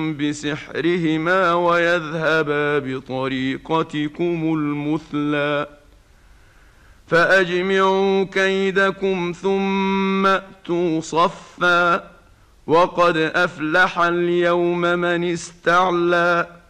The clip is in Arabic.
بسحرهما ويذهبا بطريقتكم المثلى فأجمعوا كيدكم ثم أتوا صفا وقد أفلح اليوم من استعلى